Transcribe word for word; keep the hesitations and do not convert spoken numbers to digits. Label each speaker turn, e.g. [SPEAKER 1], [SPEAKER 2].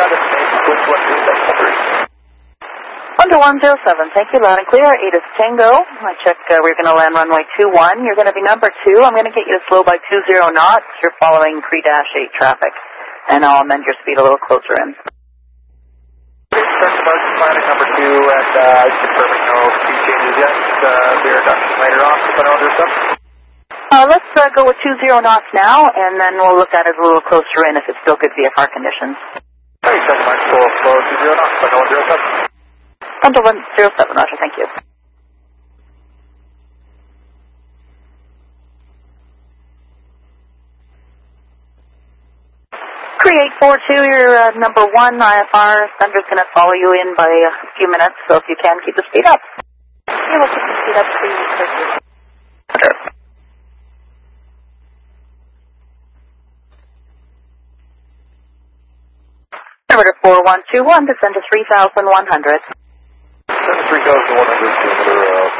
[SPEAKER 1] seven, Twitch one two seven three.
[SPEAKER 2] Under one zero seven, thank you, loud and clear. eight is Tango. I check, uh, we're going to land runway two one. You're going to be number two. I'm going to get you to slow by two zero knots. You're following three dash eight traffic. And I'll amend your speed a little closer in.
[SPEAKER 1] Start promotion planning number two, and uh, confirming no speed changes yet. Uh, the reduction later on, depending on your stuff.
[SPEAKER 2] Uh, let's uh, go with two zero knots now, and then we'll look at it a little closer in if it's still good V F R conditions.
[SPEAKER 1] Hey, second line, slow, slow, two zero knots, depending on zero seven.
[SPEAKER 2] Under one zero seven, Roger, thank you. Create four two, you're uh, number one, I F R. Thunder's going to follow you in by a few minutes, so if you can, keep the speed up.
[SPEAKER 3] Yeah, we'll keep the speed up for you, quickly.
[SPEAKER 2] Okay. Number four one two one, descend to three thousand one hundred.
[SPEAKER 1] Descend to three thousand one hundred, kilometer, uh,